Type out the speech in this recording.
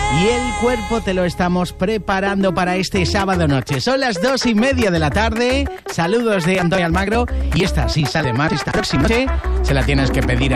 y el cuerpo te lo estamos preparando para este sábado noche. Son las 2:30 de la tarde. Saludos de Antonio Almagro. Y esta, si sale más, esta próxima noche se la tienes que pedir a